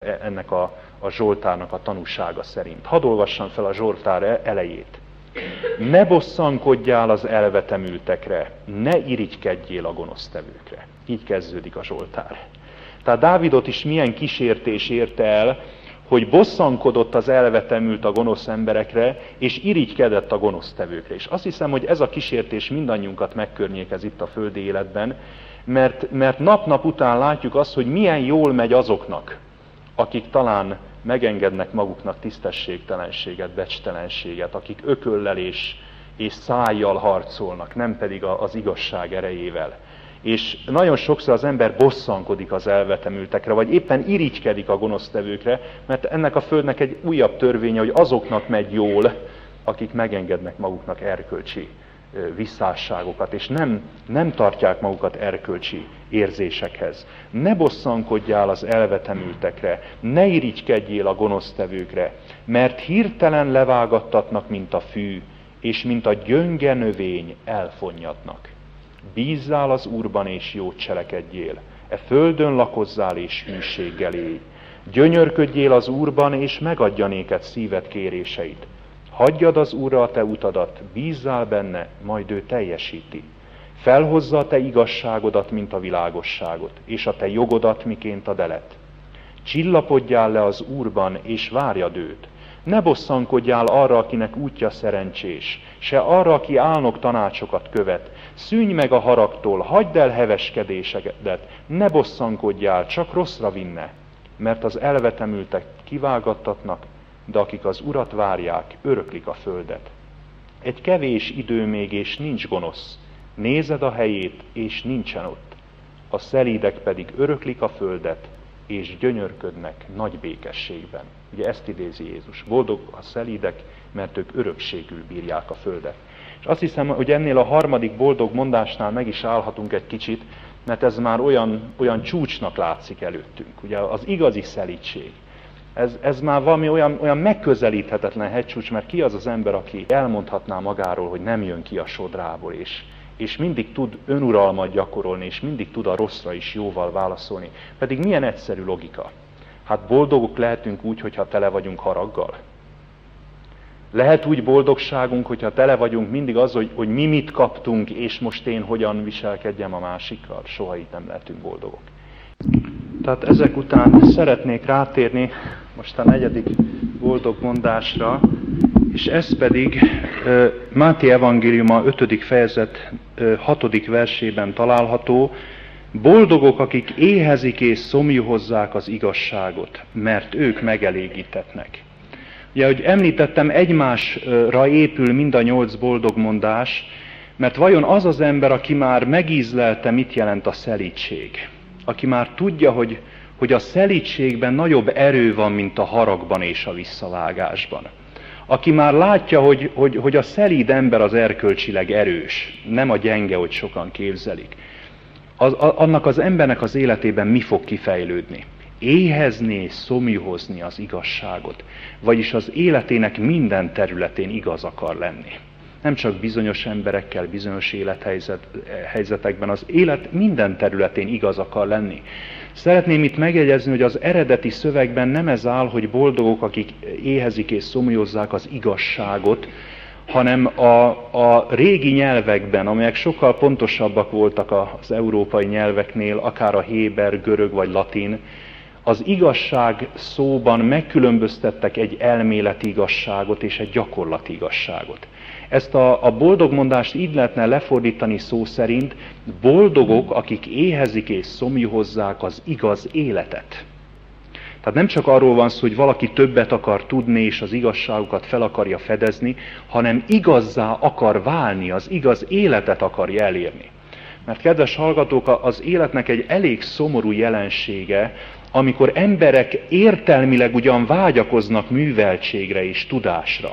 ennek a Zsoltárnak a tanúsága szerint. Hadd olvassam fel a Zsoltár elejét. Ne bosszankodjál az elvetemültekre, ne irigykedjél a gonosztevőkre. Így kezdődik a Zsoltár. Tehát Dávidot is milyen kísértés érte el, hogy bosszankodott az elvetemült a gonosz emberekre, és irigykedett a gonosztevőkre. És azt hiszem, hogy ez a kísértés mindannyiunkat megkörnyékez itt a földi életben, mert nap-nap után látjuk azt, hogy milyen jól megy azoknak, akik talán megengednek maguknak tisztességtelenséget, becstelenséget, akik ököllel és szájjal harcolnak, nem pedig az igazság erejével. És nagyon sokszor az ember bosszankodik az elvetemültekre, vagy éppen irigykedik a gonosztevőkre, mert ennek a földnek egy újabb törvénye, hogy azoknak megy jól, akik megengednek maguknak erkölcsi visszásságokat, és nem tartják magukat erkölcsi érzésekhez. Ne bosszankodjál az elvetemültekre, ne irigykedjél a gonosztevőkre, mert hirtelen levágattatnak, mint a fű, és mint a gyönge növény elfonnyadnak. Bízzál az Úrban, és jót cselekedjél, e földön lakozzál, és hűséggel élj. Gyönyörködjél az Úrban, és megadja néked szíved kéréseit. Hagyjad az Úrra a te utadat, bízzál benne, majd ő teljesíti. Felhozza a te igazságodat, mint a világosságot, és a te jogodat, miként a delet. Csillapodjál le az Úrban, és várjad őt. Ne bosszankodjál arra, akinek útja szerencsés, se arra, aki álnok tanácsokat követ. Szűnj meg a haragtól, hagyd el heveskedésedet, ne bosszankodjál, csak rosszra vinne, mert az elvetemültek kivágattatnak, de akik az Urat várják, öröklik a földet. Egy kevés idő még, és nincs gonosz. Nézed a helyét, és nincsen ott. A szelídek pedig öröklik a földet, és gyönyörködnek nagy békességben. Ugye ezt idézi Jézus. Boldog a szelídek, mert ők örökségül bírják a földet. És azt hiszem, hogy ennél a harmadik boldog mondásnál meg is állhatunk egy kicsit, mert ez már olyan csúcsnak látszik előttünk. Ugye az igazi szelídség. Ez már valami olyan megközelíthetetlen hegycsúcs, mert ki az az ember, aki elmondhatná magáról, hogy nem jön ki a sodrából, és mindig tud önuralmat gyakorolni, és mindig tud a rosszra is jóval válaszolni. Pedig milyen egyszerű logika. Hát boldogok lehetünk úgy, hogyha tele vagyunk haraggal. Lehet úgy boldogságunk, hogyha tele vagyunk mindig az, hogy mi mit kaptunk, és most én hogyan viselkedjem a másikkal. Soha itt nem lehetünk boldogok. Tehát ezek után szeretnék rátérni most a negyedik boldog mondásra, és ez pedig Máté evangéliuma 5. fejezet 6. versében található. Boldogok, akik éhezik és szomjuhozzák az igazságot, mert ők megelégítetnek. Ugye, ahogy említettem, egymásra épül mind a 8 boldog mondás, mert vajon az az ember, aki már megízlelte, mit jelent a szelídség, aki már tudja, hogy a szelídségben nagyobb erő van, mint a haragban és a visszavágásban. Aki már látja, hogy a szelíd ember az erkölcsileg erős, nem a gyenge, hogy sokan képzelik. Annak az embernek az életében mi fog kifejlődni? Éhezni és szomjuhozni az igazságot, vagyis az életének minden területén igaz akar lenni. Nem csak bizonyos emberekkel, bizonyos élethelyzetekben, az élet minden területén igaz akar lenni. Szeretném itt megjegyezni, hogy az eredeti szövegben nem ez áll, hogy boldogok, akik éhezik és szomjozzák az igazságot, hanem a régi nyelvekben, amelyek sokkal pontosabbak voltak az európai nyelveknél, akár a héber, görög vagy latin, az igazság szóban megkülönböztettek egy elméleti igazságot és egy gyakorlati igazságot. Ezt a boldogmondást így lehetne lefordítani szó szerint: boldogok, akik éhezik és szomjuhozzák az igaz életet. Tehát nem csak arról van szó, hogy valaki többet akar tudni és az igazságokat fel akarja fedezni, hanem igazzá akar válni, az igaz életet akarja elérni. Mert kedves hallgatók, az életnek egy elég szomorú jelensége, amikor emberek értelmileg ugyan vágyakoznak műveltségre és tudásra,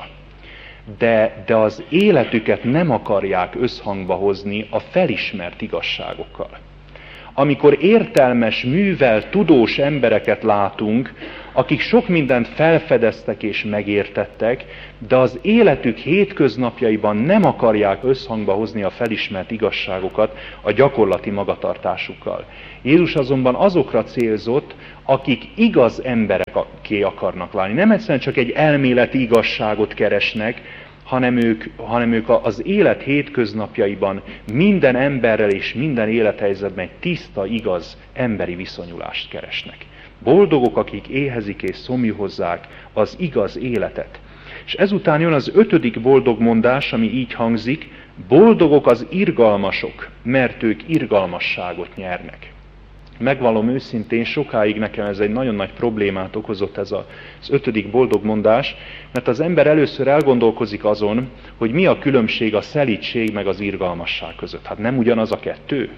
de az életüket nem akarják összhangba hozni a felismert igazságokkal. amikor értelmes, művel, tudós embereket látunk, akik sok mindent felfedeztek és megértettek, de az életük hétköznapjaiban nem akarják összhangba hozni a felismert igazságokat a gyakorlati magatartásukkal. Jézus azonban azokra célzott, akik igaz emberekké akarnak válni. Nem egyszerűen csak egy elméleti igazságot keresnek, hanem ők az élet hétköznapjaiban minden emberrel és minden élethelyzetben egy tiszta, igaz emberi viszonyulást keresnek. Boldogok, akik éhezik és szomjuhozzák az igaz életet. És ezután jön az 5. boldogmondás, ami így hangzik: boldogok az irgalmasok, mert ők irgalmasságot nyernek. Megvallom őszintén, sokáig nekem ez egy nagyon nagy problémát okozott, ez az 5. boldogmondás, mert az ember először elgondolkozik azon, hogy mi a különbség a szelídség meg az irgalmasság között. Hát nem ugyanaz a kettő?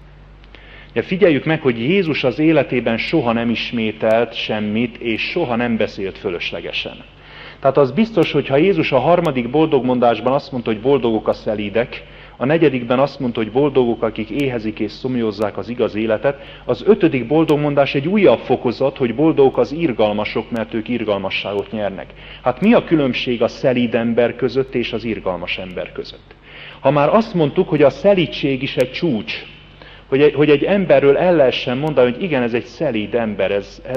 Ja, figyeljük meg, hogy Jézus az életében soha nem ismételt semmit, és soha nem beszélt fölöslegesen. Tehát az biztos, hogy ha Jézus a 3. boldogmondásban azt mondta, hogy boldogok a szelídek, a 4. azt mondta, hogy boldogok, akik éhezik és szomjózzák az igaz életet, az 5. boldogmondás egy újabb fokozat, hogy boldogok az irgalmasok, mert ők irgalmasságot nyernek. Hát mi a különbség a szelíd ember között és az ember között? Ha már azt mondtuk, hogy a szelídség is egy csúcs, hogy egy emberről el lehessen mondani, hogy igen, ez egy szelíd ember,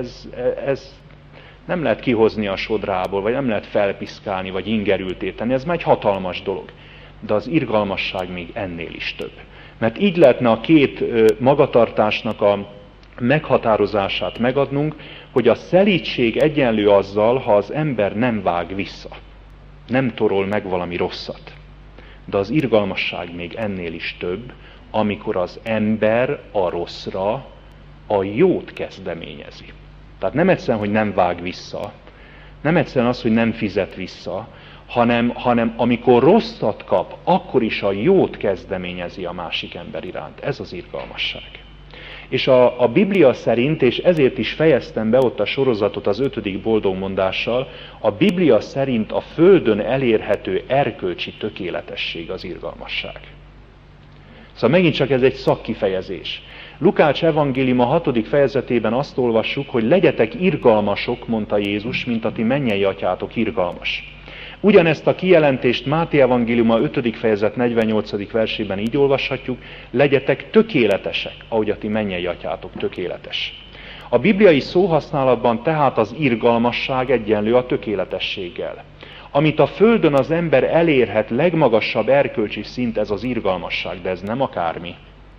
ez nem lehet kihozni a sodrából, vagy nem lehet felpiszkálni, vagy ingerülté tenni, ez már egy hatalmas dolog. De az irgalmasság még ennél is több. Mert így lehetne a két magatartásnak a meghatározását megadnunk, hogy a szelídség egyenlő azzal, ha az ember nem vág vissza, nem torol meg valami rosszat. De az irgalmasság még ennél is több, amikor az ember a rosszra a jót kezdeményezi. Tehát nem egyszerűen, hogy nem vág vissza, nem egyszerűen az, hogy nem fizet vissza, hanem amikor rosszat kap, akkor is a jót kezdeményezi a másik ember iránt. Ez az irgalmasság. És a Biblia szerint, és ezért is fejeztem be ott a sorozatot az 5. boldogmondással, a Biblia szerint a földön elérhető erkölcsi tökéletesség az irgalmasság. Szóval megint csak ez egy szakkifejezés. Lukács evangélium a 6. fejezetében azt olvassuk, hogy legyetek irgalmasok, mondta Jézus, mint a ti mennyei atyátok irgalmas. Ugyanezt a kijelentést Máté evangélium a 5. fejezet 48. versében így olvashatjuk: legyetek tökéletesek, ahogy a ti mennyei atyátok tökéletes. A bibliai szóhasználatban tehát az irgalmasság egyenlő a tökéletességgel. Amit a földön az ember elérhet, legmagasabb erkölcsi szint, ez az irgalmasság, de ez nem akármi.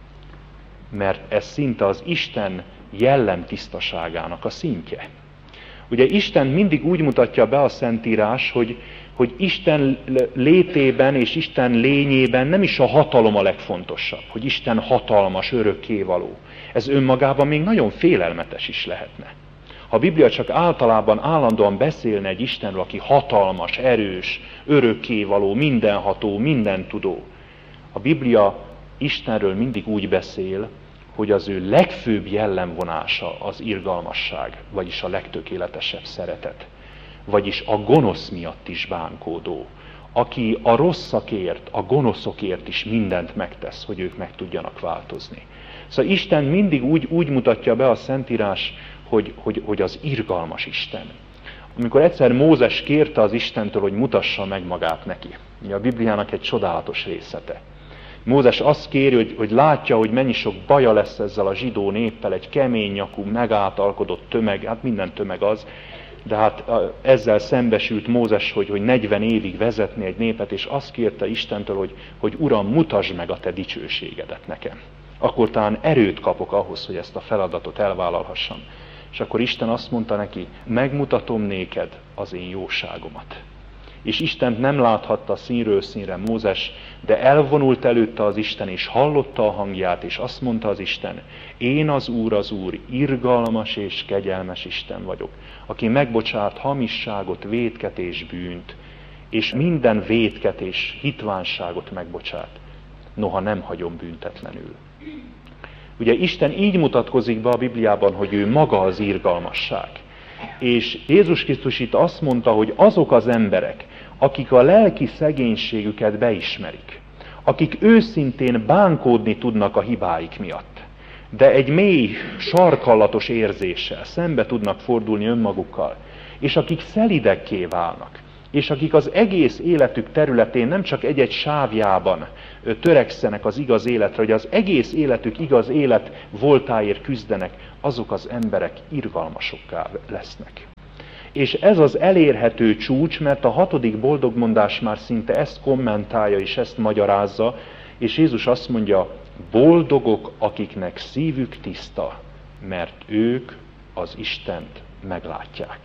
Mert ez szinte az Isten jellemtisztaságának a szintje. Ugye Isten mindig úgy mutatja be a Szentírás, hogy Isten létében és Isten lényében nem is a hatalom a legfontosabb, hogy Isten hatalmas, örökkévaló. Ez önmagában még nagyon félelmetes is lehetne. Ha a Biblia csak állandóan beszélne egy Istenről, aki hatalmas, erős, örökkévaló, mindenható, mindentudó. A Biblia Istenről mindig úgy beszél, hogy az ő legfőbb jellemvonása az irgalmasság, vagyis a legtökéletesebb szeretet, vagyis a gonosz miatt is bánkódó, aki a rosszakért, a gonoszokért is mindent megtesz, hogy ők meg tudjanak változni. Szóval Isten mindig úgy mutatja be a Szentírás, hogy az irgalmas Isten. Amikor egyszer Mózes kérte az Istentől, hogy mutassa meg magát neki. A Bibliának egy csodálatos részlete. Mózes azt kéri, hogy látja, hogy mennyi sok baja lesz ezzel a zsidó néppel, egy kemény nyakú, megáltalkodott tömeg, hát minden tömeg az, de hát ezzel szembesült Mózes, hogy 40 évig vezetni egy népet, és azt kérte Istentől, hogy Uram, mutasd meg a te dicsőségedet nekem. Akkor talán erőt kapok ahhoz, hogy ezt a feladatot elvállalhassam. És akkor Isten azt mondta neki: megmutatom néked az én jóságomat. És Istent nem láthatta színről színre Mózes, de elvonult előtte az Isten, és hallotta a hangját, és azt mondta az Isten: én az Úr, irgalmas és kegyelmes Isten vagyok, aki megbocsát hamisságot, vétket és bűnt, és minden vétket és hitvánságot megbocsát, noha nem hagyom büntetlenül. Ugye Isten így mutatkozik be a Bibliában, hogy ő maga az irgalmasság. És Jézus Krisztus itt azt mondta, hogy azok az emberek, akik a lelki szegénységüket beismerik, akik őszintén bánkódni tudnak a hibáik miatt, de egy mély, sarkallatos érzéssel szembe tudnak fordulni önmagukkal, és akik szelidekké válnak, és akik az egész életük területén nem csak egy-egy sávjában törekszenek az igaz életre, hogy az egész életük igaz élet voltáért küzdenek, azok az emberek irgalmasokká lesznek. És ez az elérhető csúcs, mert a 6. boldogmondás már szinte ezt kommentálja és ezt magyarázza, és Jézus azt mondja, boldogok, akiknek szívük tiszta, mert ők az Istent meglátják.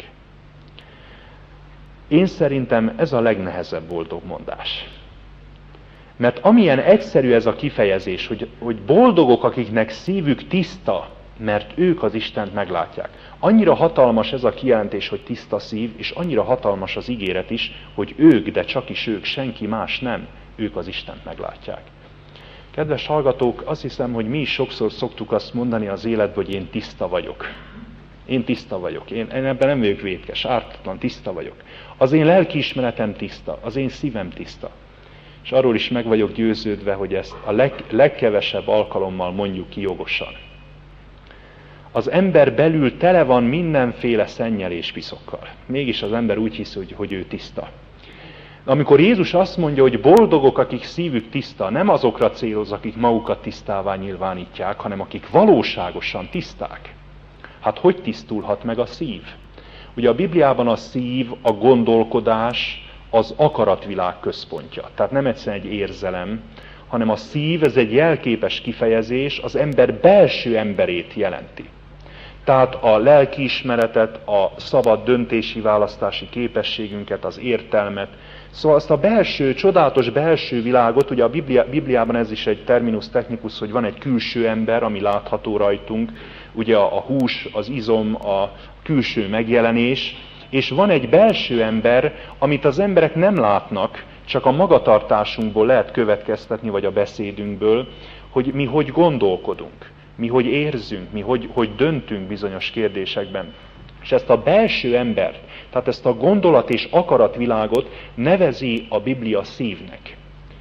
Én szerintem ez a legnehezebb boldogmondás. Mert amilyen egyszerű ez a kifejezés, hogy boldogok, akiknek szívük tiszta, mert ők az Istent meglátják. Annyira hatalmas ez a kijelentés, hogy tiszta szív, és annyira hatalmas az ígéret is, hogy ők, de csak is ők, senki más nem, ők az Istent meglátják. Kedves hallgatók, azt hiszem, hogy mi is sokszor szoktuk azt mondani az életben, hogy én tiszta vagyok. Én tiszta vagyok, én ebben nem vagyok vétkes, ártatlan, tiszta vagyok. Az én lelkiismeretem tiszta, az én szívem tiszta. És arról is meg vagyok győződve, hogy ezt a legkevesebb alkalommal mondjuk ki jogosan. Az ember belül tele van mindenféle szennyel és piszokkal. Mégis az ember úgy hisz, hogy ő tiszta. Amikor Jézus azt mondja, hogy boldogok, akik szívük tiszta, nem azokra céloz, akik magukat tisztává nyilvánítják, hanem akik valóságosan tiszták. Hát hogy tisztulhat meg a szív? Ugye a Bibliában a szív, a gondolkodás, az akaratvilág központja. Tehát nem egyszerűen egy érzelem, hanem a szív, ez egy jelképes kifejezés, az ember belső emberét jelenti. Tehát a lelkiismeretet, a szabad döntési választási képességünket, az értelmet. Szóval azt a belső, csodálatos belső világot, ugye a Bibliában ez is egy terminus technicus, hogy van egy külső ember, ami látható rajtunk, ugye a hús, az izom, a külső megjelenés, és van egy belső ember, amit az emberek nem látnak, csak a magatartásunkból lehet következtetni, vagy a beszédünkből, hogy mi hogy gondolkodunk, mi hogy érzünk, mi hogy döntünk bizonyos kérdésekben. És ezt a belső embert, tehát ezt a gondolat és akaratvilágot nevezi a Biblia szívnek.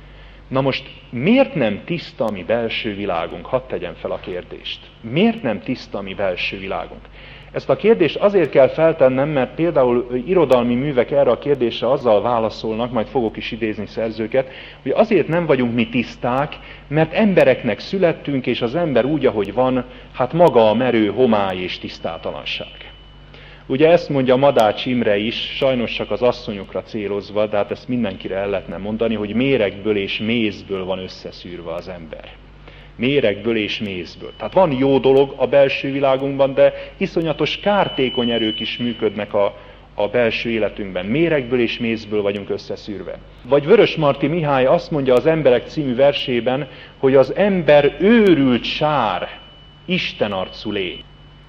Na most miért nem tiszta a mi belső világunk? Hadd tegyem fel a kérdést. Miért nem tiszta a mi belső világunk? Ezt a kérdést azért kell feltennem, mert például irodalmi művek erre a kérdésre azzal válaszolnak, majd fogok is idézni szerzőket, hogy azért nem vagyunk mi tiszták, mert embereknek születtünk, és az ember úgy, ahogy van, hát maga a merő homály és tisztátalanság. Ugye ezt mondja Madács Imre is, sajnos csak az asszonyokra célozva, de hát ezt mindenkire el lehetne mondani, hogy méregből és mézből van összeszűrve az ember. Méregből és mézből. Tehát van jó dolog a belső világunkban, de iszonyatos kártékony erők is működnek a belső életünkben. Méregből és mézből vagyunk összeszűrve. Vagy Vörösmarty Mihály azt mondja az Emberek című versében, hogy az ember őrült sár, istenarcú lény.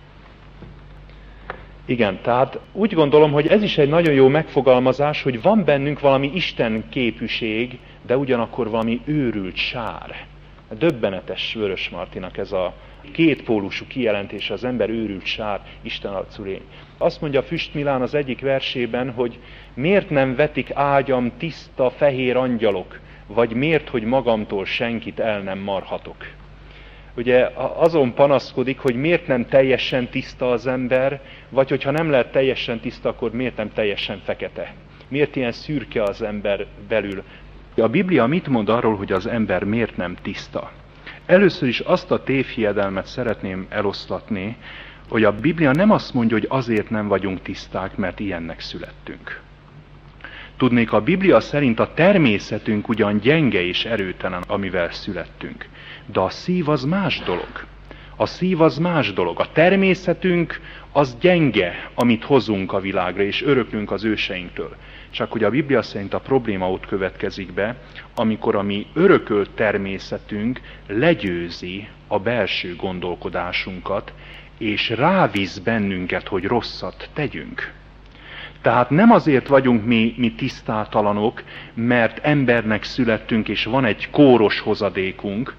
Igen, tehát úgy gondolom, hogy ez is egy nagyon jó megfogalmazás, hogy van bennünk valami Isten képűség, de ugyanakkor valami őrült sár. Döbbenetes Vörösmartynak ez a kétpólusú kijelentése, az ember őrült sár, istenarcú lény. Azt mondja Füst Milán az egyik versében, hogy miért nem vetik ágyam tiszta fehér angyalok, vagy miért, hogy magamtól senkit el nem marhatok. Ugye azon panaszkodik, hogy miért nem teljesen tiszta az ember, vagy hogyha nem lehet teljesen tiszta, akkor miért nem teljesen fekete. Miért ilyen szürke az ember belül. A Biblia mit mond arról, hogy az ember miért nem tiszta? Először is azt a tévhiedelmet szeretném eloszlatni, hogy a Biblia nem azt mondja, hogy azért nem vagyunk tiszták, mert ilyennek születtünk. Tudnék, a Biblia szerint a természetünk ugyan gyenge és erőtelen, amivel születtünk. De a szív az más dolog. A szív az más dolog. A természetünk az gyenge, amit hozunk a világra, és öröklünk az őseinktől. Csak hogy a Biblia szerint a probléma ott következik be, amikor a mi örökölt természetünk legyőzi a belső gondolkodásunkat, és rávisz bennünket, hogy rosszat tegyünk. Tehát nem azért vagyunk mi tisztátalanok, mert embernek születtünk, és van egy kóros hozadékunk,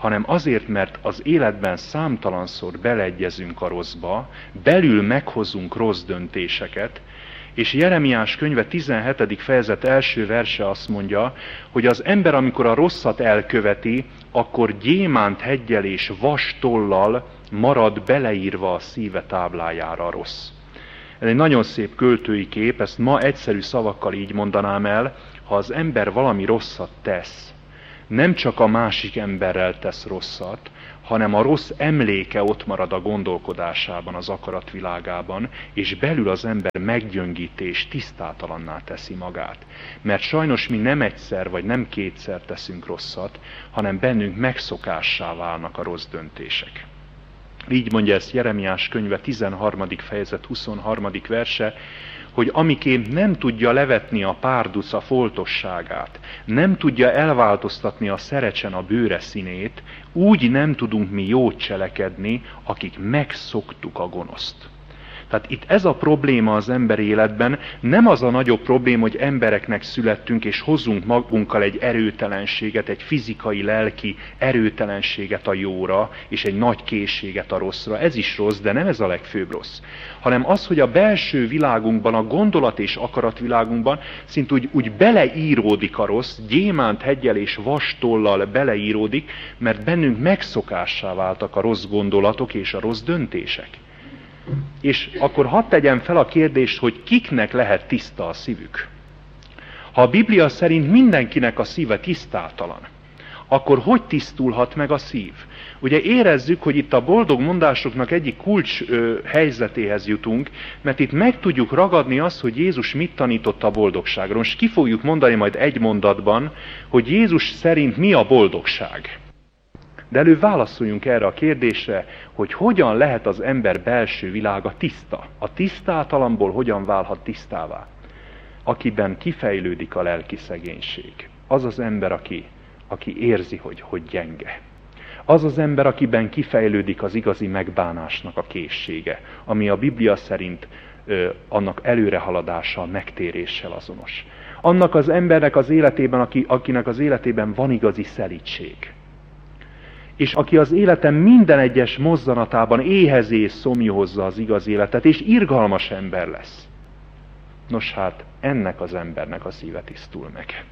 hanem azért, mert az életben számtalanszor beleegyezünk a rosszba, belül meghozunk rossz döntéseket, és Jeremiás könyve 17. fejezet első verse azt mondja, hogy az ember, amikor a rosszat elköveti, akkor gyémánt heggyel és vas tollal marad beleírva a szíve táblájára a rossz. Ez egy nagyon szép költői kép, ezt ma egyszerű szavakkal így mondanám el, ha az ember valami rosszat tesz, nem csak a másik emberrel tesz rosszat, hanem a rossz emléke ott marad a gondolkodásában, az akaratvilágában, és belül az ember meggyöngíti és tisztátalanná teszi magát. Mert sajnos mi nem egyszer vagy nem kétszer teszünk rosszat, hanem bennünk megszokássá válnak a rossz döntések. Így mondja ezt Jeremiás könyve 13. fejezet 23. verse, hogy amiként nem tudja levetni a párduc a foltosságát, nem tudja elváltoztatni a szerecsen a bőre színét, úgy nem tudunk mi jót cselekedni, akik megszoktuk a gonoszt. Tehát itt ez a probléma az ember életben, nem az a nagyobb probléma, hogy embereknek születtünk, és hozzunk magunkkal egy erőtelenséget, egy fizikai, lelki erőtelenséget a jóra, és egy nagy készséget a rosszra. Ez is rossz, de nem ez a legfőbb rossz. Hanem az, hogy a belső világunkban, a gondolat és akaratvilágunkban szinte úgy beleíródik a rossz, gyémánt heggyel és vastollal beleíródik, mert bennünk megszokássá váltak a rossz gondolatok és a rossz döntések. És akkor hadd tegyem fel a kérdést, hogy kiknek lehet tiszta a szívük. Ha a Biblia szerint mindenkinek a szíve tisztátalan, akkor hogy tisztulhat meg a szív? Ugye érezzük, hogy itt a boldog mondásoknak egyik kulcs helyzetéhez jutunk, mert itt meg tudjuk ragadni azt, hogy Jézus mit tanított a boldogságról. Most ki fogjuk mondani majd egy mondatban, hogy Jézus szerint mi a boldogság. De előbb válaszoljunk erre a kérdésre, hogy hogyan lehet az ember belső világa tiszta. A tisztátalamból hogyan válhat tisztává? Akiben kifejlődik a lelki szegénység. Az az ember, aki érzi, hogy gyenge. Az az ember, akiben kifejlődik az igazi megbánásnak a készsége, ami a Biblia szerint annak előrehaladással, megtéréssel azonos. Annak az embernek az életében, akinek az életében van igazi szelídség. És aki az életen minden egyes mozzanatában éhezi és szomjúhozza az igaz életet, és irgalmas ember lesz. Nos hát, ennek az embernek a szíve tisztul meg.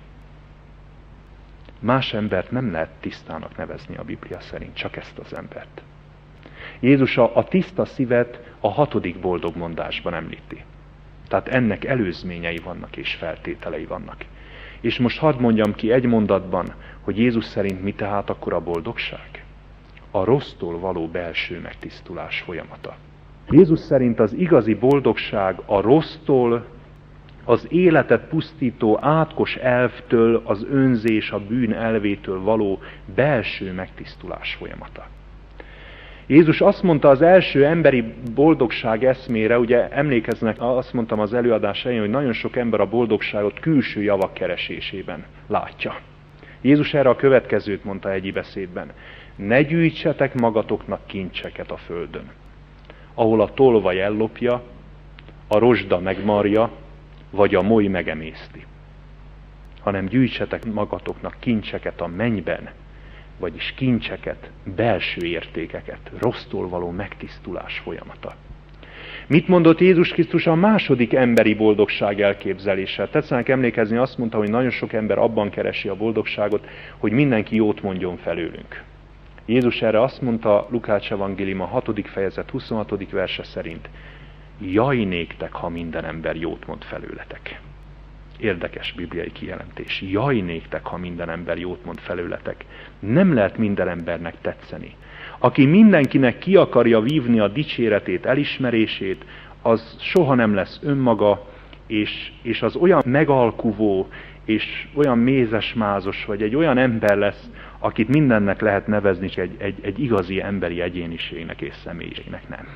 Más embert nem lehet tisztának nevezni a Biblia szerint, csak ezt az embert. Jézus a tiszta szívet a 6. boldog mondásban említi. Tehát ennek előzményei vannak és feltételei vannak. És most hadd mondjam ki egy mondatban, hogy Jézus szerint mi tehát akkor a boldogság? A rossztól való belső megtisztulás folyamata. Jézus szerint az igazi boldogság a rossztól, az életet pusztító átkos elvtől, az önzés, a bűn elvétől való belső megtisztulás folyamata. Jézus azt mondta az első emberi boldogság eszmére, ugye emlékeznek, azt mondtam az előadás elején, hogy nagyon sok ember a boldogságot külső javak keresésében látja. Jézus erre a következőt mondta egy beszédben: ne gyűjtsetek magatoknak kincseket a földön, ahol a tolvaj ellopja, a rozsda megmarja, vagy a moly megemészti, hanem gyűjtsetek magatoknak kincseket a mennyben, vagyis kincseket, belső értékeket, rossztól való megtisztulás folyamata. Mit mondott Jézus Krisztus a második emberi boldogság elképzeléssel? Tetszenek emlékezni, azt mondta, hogy nagyon sok ember abban keresi a boldogságot, hogy mindenki jót mondjon felőlünk. Jézus erre azt mondta Lukács evangéliuma 6. fejezet 26. verse szerint: jaj néktek, ha minden ember jót mond felőletek. Érdekes bibliai kijelentés. Jaj néktek, ha minden ember jót mond felőletek. Nem lehet minden embernek tetszeni. Aki mindenkinek ki akarja vívni a dicséretét, elismerését, az soha nem lesz önmaga, és az olyan megalkuvó, és olyan mézesmázos, vagy egy olyan ember lesz, akit mindennek lehet nevezni, csak egy igazi emberi egyéniségnek és személyiségnek nem.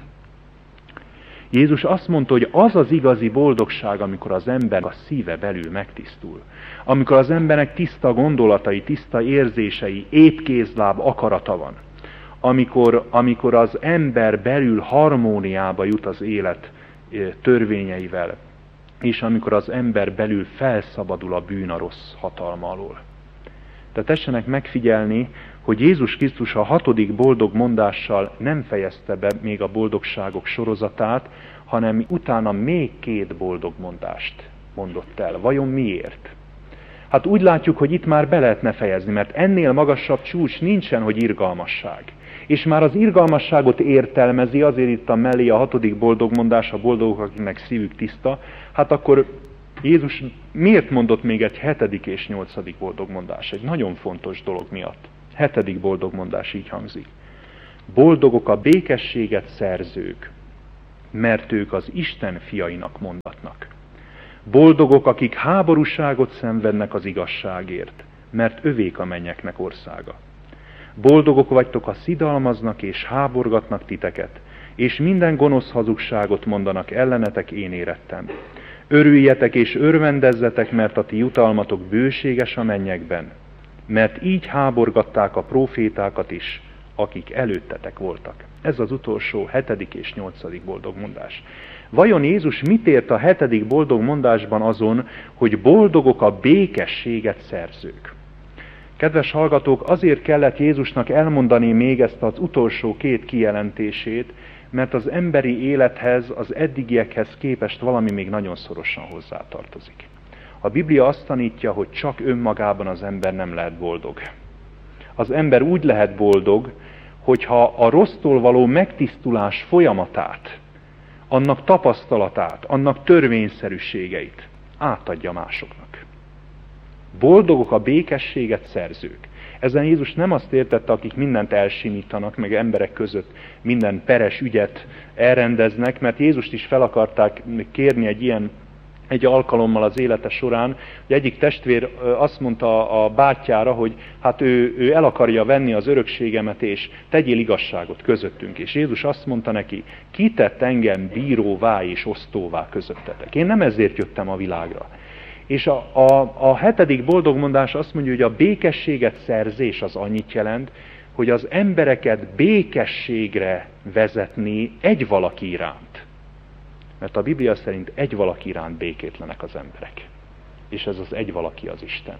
Jézus azt mondta, hogy az az igazi boldogság, amikor az ember a szíve belül megtisztul. Amikor az embernek tiszta gondolatai, tiszta érzései, étkézláb akarata van. Amikor az ember belül harmóniába jut az élet törvényeivel, és amikor az ember belül felszabadul a bűn, a rossz hatalma alól. Tehát tessenek megfigyelni, hogy Jézus Krisztus a 6. boldog mondással nem fejezte be még a boldogságok sorozatát, hanem utána még 2 boldog mondást mondott el. Vajon miért? Hát úgy látjuk, hogy itt már be lehetne fejezni, mert ennél magasabb csúcs nincsen, hogy irgalmasság. És már az irgalmasságot értelmezi, azért itt a mellé a 6. boldog mondás, a boldogok, akiknek szívük tiszta. Hát akkor Jézus miért mondott még egy 7. és 8. boldog mondás? Egy nagyon fontos dolog miatt. 7. boldog mondás így hangzik. Boldogok a békességet szerzők, mert ők az Isten fiainak mondatnak. Boldogok, akik háborúságot szenvednek az igazságért, mert övék a mennyeknek országa. Boldogok vagytok, ha szidalmaznak és háborgatnak titeket, és minden gonosz hazugságot mondanak ellenetek, én érettem. Örüljetek és örvendezzetek, mert a ti jutalmatok bőséges a mennyekben, mert így háborgatták a prófétákat is, akik előttetek voltak. Ez az utolsó 7. és 8. boldog mondás. Vajon Jézus mit ért a 7. boldog mondásban azon, hogy boldogok a békességet szerzők? Kedves hallgatók, azért kellett Jézusnak elmondani még ezt az utolsó 2 kijelentését, mert az emberi élethez, az eddigiekhez képest valami még nagyon szorosan hozzátartozik. A Biblia azt tanítja, hogy csak önmagában az ember nem lehet boldog. Az ember úgy lehet boldog, hogyha a rossztól való megtisztulás folyamatát, annak tapasztalatát, annak törvényszerűségeit átadja másoknak. Boldogok a békességet szerzők. Ezen Jézus nem azt értette, akik mindent elsimítanak, meg emberek között minden peres ügyet elrendeznek, mert Jézust is fel akarták kérni egy alkalommal az élete során, hogy egyik testvér azt mondta a bátyjára, hogy hát ő el akarja venni az örökségemet, és tegyél igazságot közöttünk. És Jézus azt mondta neki, ki tett engem bíróvá és osztóvá közöttetek? Én nem ezért jöttem a világra. És a 7. boldog mondás azt mondja, hogy a békességet szerzés az annyit jelent, hogy az embereket békességre vezetni egy valaki iránt. Mert a Biblia szerint egy valaki iránt békétlenek az emberek. És ez az egy valaki az Isten.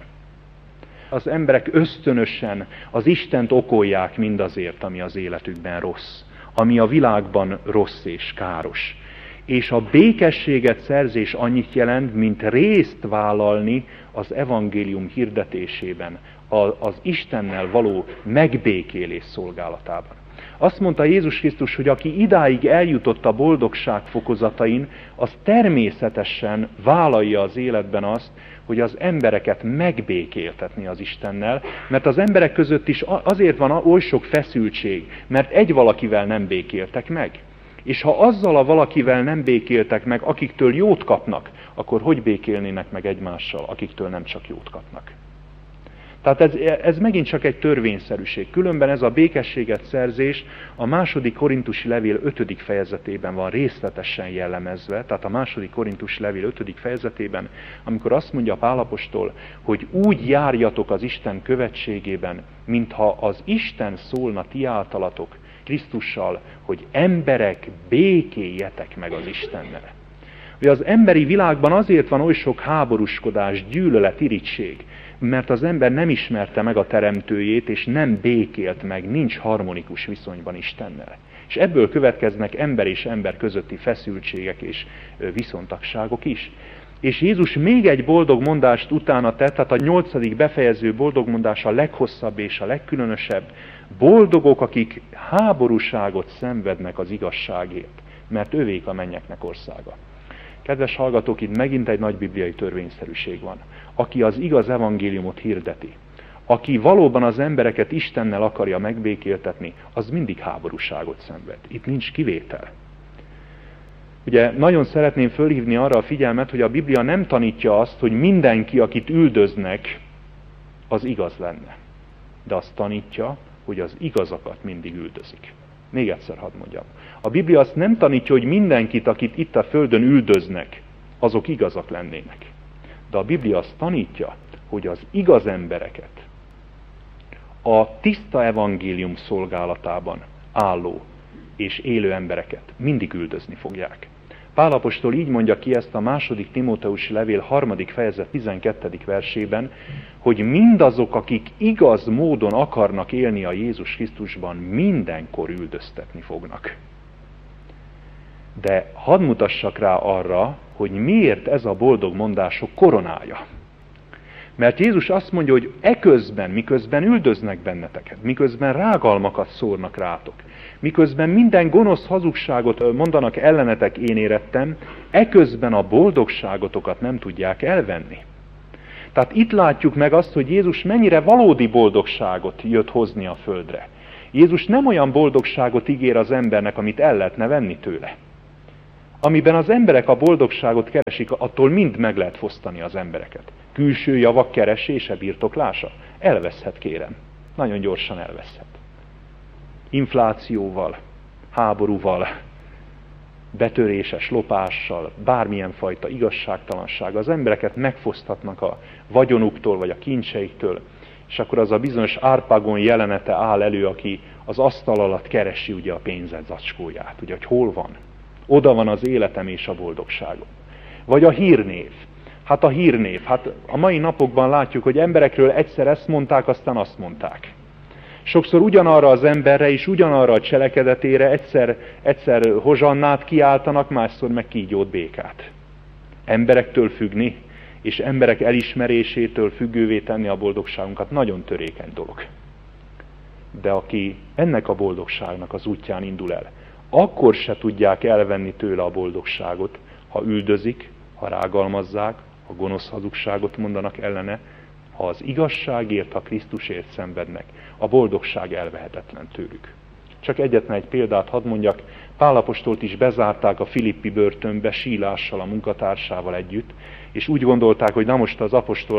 Az emberek ösztönösen az Istent okolják mindazért, ami az életükben rossz, ami a világban rossz és káros. És a békességet szerzés annyit jelent, mint részt vállalni az evangélium hirdetésében, az Istennel való megbékélés szolgálatában. Azt mondta Jézus Krisztus, hogy aki idáig eljutott a boldogság fokozatain, az természetesen vállalja az életben azt, hogy az embereket megbékéltetni az Istennel, mert az emberek között is azért van oly sok feszültség, mert egy valakivel nem békéltek meg. És ha azzal a valakivel nem békéltek meg, akiktől jót kapnak, akkor hogy békélnének meg egymással, akiktől nem csak jót kapnak? Tehát ez megint csak egy törvényszerűség. Különben ez a békességet szerzés a 2. Korintusi levél 5. fejezetében van részletesen jellemezve, tehát a 2. Korintusi levél 5. fejezetében, amikor azt mondja Pál apostol, hogy úgy járjatok az Isten követségében, mintha az Isten szólna ti általatok Krisztussal, hogy emberek, békéljetek meg az Istennel. Ugye az emberi világban azért van oly sok háborúskodás, gyűlölet, irigység, mert az ember nem ismerte meg a teremtőjét, és nem békélt meg, nincs harmonikus viszonyban Istennel. És ebből következnek ember és ember közötti feszültségek és viszontagságok is. És Jézus még egy boldog mondást utána tett, tehát a 8. befejező boldog mondás a leghosszabb és a legkülönösebb. Boldogok, akik háborúságot szenvednek az igazságért, mert övék a mennyeknek országa. Kedves hallgatók, itt megint egy nagy bibliai törvényszerűség van. Aki az igaz evangéliumot hirdeti, aki valóban az embereket Istennel akarja megbékéltetni, az mindig háborúságot szenved. Itt nincs kivétel. Ugye nagyon szeretném fölhívni arra a figyelmet, hogy a Biblia nem tanítja azt, hogy mindenki, akit üldöznek, az igaz lenne. De azt tanítja, hogy az igazakat mindig üldözik. Még egyszer hadd mondjam. A Biblia azt nem tanítja, hogy mindenkit, akit itt a földön üldöznek, azok igazak lennének. De a Biblia azt tanítja, hogy az igaz embereket, a tiszta evangélium szolgálatában álló és élő embereket mindig üldözni fogják. Pál apostol így mondja ki ezt a 2. Timóteusi levél 3. fejezet 12. versében, hogy mindazok, akik igaz módon akarnak élni a Jézus Krisztusban, mindenkor üldöztetni fognak. De hadd mutassak rá arra, hogy miért ez a boldog mondások koronája. Mert Jézus azt mondja, hogy eközben, miközben üldöznek benneteket, miközben rágalmakat szórnak rátok, miközben minden gonosz hazugságot mondanak ellenetek, én érettem, eközben a boldogságotokat nem tudják elvenni. Tehát itt látjuk meg azt, hogy Jézus mennyire valódi boldogságot jött hozni a földre. Jézus nem olyan boldogságot ígér az embernek, amit el lehetne venni tőle. Amiben az emberek a boldogságot keresik, attól mind meg lehet fosztani az embereket. Külső javak keresése, birtoklása? Elveszhet, kérem. Nagyon gyorsan elveszhet. Inflációval, háborúval, betöréses lopással, bármilyen fajta igazságtalanság. Az embereket megfoszthatnak a vagyonuktól, vagy a kincseiktől, és akkor az a bizonyos Árpagon jelenete áll elő, aki az asztal alatt keresi ugye a pénzed zacskóját, ugye, hogy hol van. Oda van az életem és a boldogságom. Vagy a hírnév. Hát a hírnév. Hát a mai napokban látjuk, hogy emberekről egyszer ezt mondták, aztán azt mondták. Sokszor ugyanarra az emberre és ugyanarra a cselekedetére egyszer hozsannát kiáltanak, másszor meg kígyót, békát. Emberektől függni, és emberek elismerésétől függővé tenni a boldogságunkat nagyon törékeny dolog. De aki ennek a boldogságnak az útján indul el, akkor se tudják elvenni tőle a boldogságot, ha üldözik, ha rágalmazzák, ha gonosz hazugságot mondanak ellene, ha az igazságért, ha Krisztusért szenvednek, a boldogság elvehetetlen tőlük. Csak egyetlen egy példát hadd mondjak, Pál apostolt is bezárták a Filippi börtönbe Sílással, a munkatársával együtt, és úgy gondolták, hogy na most az apostol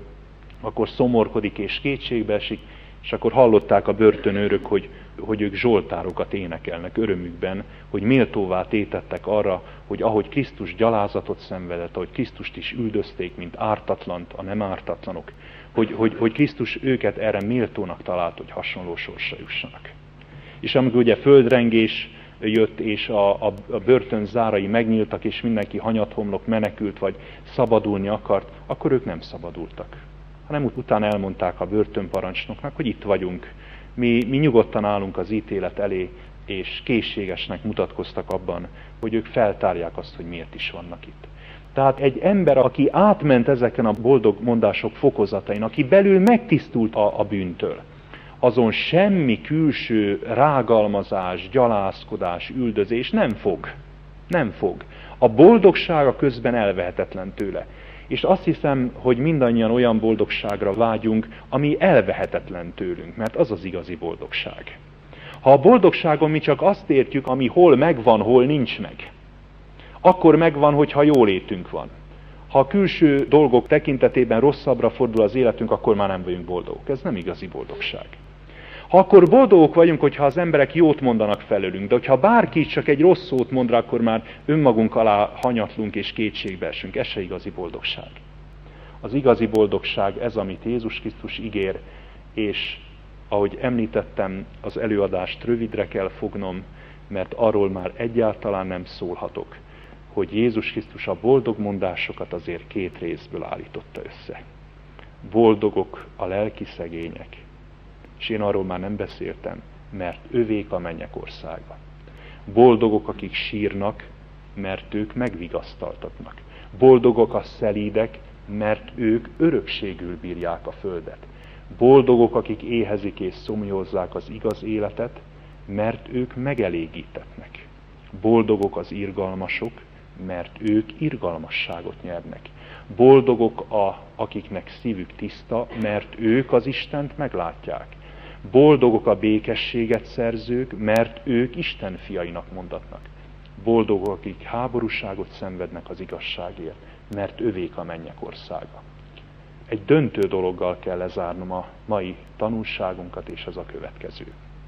akkor szomorkodik és kétségbe esik, és akkor hallották a börtönőrök, hogy ők zsoltárokat énekelnek örömükben, hogy méltóvá tétettek arra, hogy ahogy Krisztus gyalázatot szenvedett, ahogy Krisztust is üldözték, mint ártatlant a nem ártatlanok, hogy Krisztus őket erre méltónak talált, hogy hasonló sorsra jussanak. És amikor ugye földrengés jött, és a börtön zárai megnyíltak, és mindenki hanyathomlok menekült, vagy szabadulni akart, akkor ők nem szabadultak. Hanem utána elmondták a börtönparancsnoknak, hogy itt vagyunk, mi nyugodtan állunk az ítélet elé, és készségesnek mutatkoztak abban, hogy ők feltárják azt, hogy miért is vannak itt. Tehát egy ember, aki átment ezeken a boldog mondások fokozatain, aki belül megtisztult a bűntől, azon semmi külső rágalmazás, gyalázkodás, üldözés nem fog. Nem fog. A boldogsága közben elvehetetlen tőle. És azt hiszem, hogy mindannyian olyan boldogságra vágyunk, ami elvehetetlen tőlünk, mert az az igazi boldogság. Ha a boldogságon mi csak azt értjük, ami hol megvan, hol nincs meg, akkor megvan, hogyha jólétünk van. Ha a külső dolgok tekintetében rosszabbra fordul az életünk, akkor már nem vagyunk boldogok. Ez nem igazi boldogság. Ha akkor boldogok vagyunk, hogyha az emberek jót mondanak felőlünk, de hogyha bárki csak egy rossz szót mond rá, akkor már önmagunk alá hanyatlunk és kétségbe esünk. Ez se igazi boldogság. Az igazi boldogság ez, amit Jézus Krisztus ígér, és ahogy említettem, az előadást rövidre kell fognom, mert arról már egyáltalán nem szólhatok, hogy Jézus Krisztus a boldog mondásokat azért 2 részből állította össze. Boldogok a lelki szegények, és én arról már nem beszéltem, mert övék a mennyek országa. Boldogok, akik sírnak, mert ők megvigasztaltatnak. Boldogok a szelídek, mert ők örökségül bírják a földet. Boldogok, akik éhezik és szomjózzák az igaz életet, mert ők megelégítetnek. Boldogok az irgalmasok, mert ők irgalmasságot nyernek. Boldogok akiknek szívük tiszta, mert ők az Istent meglátják. Boldogok a békességet szerzők, mert ők Isten fiainak mondatnak. Boldogok, akik háborúságot szenvednek az igazságért, mert övék a mennyek országa. Egy döntő dologgal kell lezárnom a mai tanulságunkat, és ez a következő.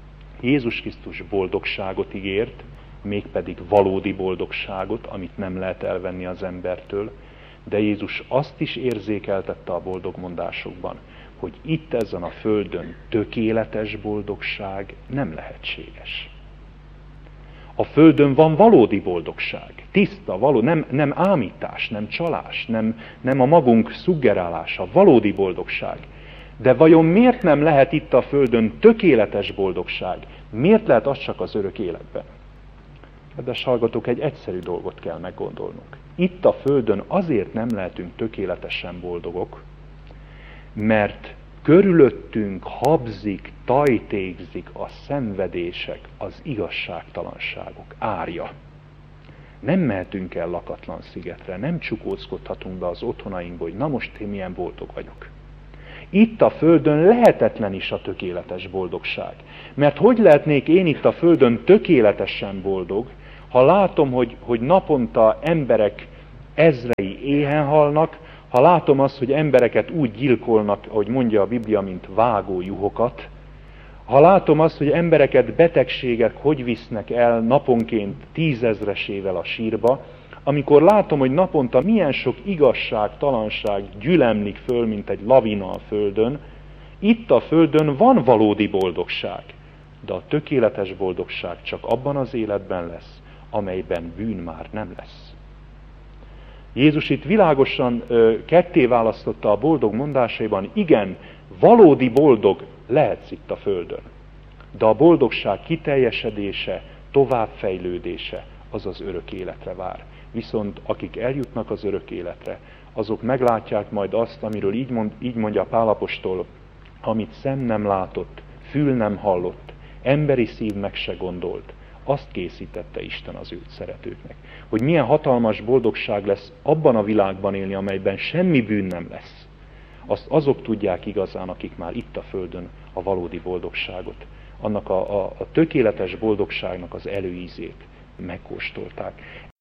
Jézus Krisztus boldogságot ígért, mégpedig valódi boldogságot, amit nem lehet elvenni az embertől, de Jézus azt is érzékeltette a boldog mondásokban, hogy itt ezen a földön tökéletes boldogság nem lehetséges. A földön van valódi boldogság, tiszta, nem ámítás, nem csalás, nem a magunk szuggerálása, valódi boldogság. De vajon miért nem lehet itt a földön tökéletes boldogság? Miért lehet az csak az örök életben? Kedves hallgatók, egy egyszerű dolgot kell meggondolnunk. Itt a földön azért nem lehetünk tökéletesen boldogok, mert körülöttünk habzik, tajtékzik a szenvedések, az igazságtalanságok árja. Nem mehetünk el lakatlan szigetre, nem csukózkodhatunk be az otthonainkba, hogy na most én milyen boldog vagyok. Itt a földön lehetetlen is a tökéletes boldogság. Mert hogy lehetnék én itt a földön tökéletesen boldog, ha látom, hogy naponta emberek ezrei éhen halnak, ha látom azt, hogy embereket úgy gyilkolnak, ahogy mondja a Biblia, mint vágó juhokat, ha látom azt, hogy embereket betegségek hogy visznek el naponként 10 000-esével a sírba, amikor látom, hogy naponta milyen sok igazságtalanság gyülemlik föl, mint egy lavina a földön, itt a földön van valódi boldogság, de a tökéletes boldogság csak abban az életben lesz, amelyben bűn már nem lesz. Jézus itt világosan ketté választotta a boldog mondásaiban, igen, valódi boldog lehetsz itt a földön, de a boldogság kiteljesedése, továbbfejlődése az az örök életre vár. Viszont akik eljutnak az örök életre, azok meglátják majd azt, amiről így mondja Pál apostol, amit szem nem látott, fül nem hallott, emberi szív meg se gondolt, azt készítette Isten az őt szeretőknek. Hogy milyen hatalmas boldogság lesz abban a világban élni, amelyben semmi bűn nem lesz. Azt azok tudják igazán, akik már itt a földön a valódi boldogságot, annak a tökéletes boldogságnak az előízét megkóstolták.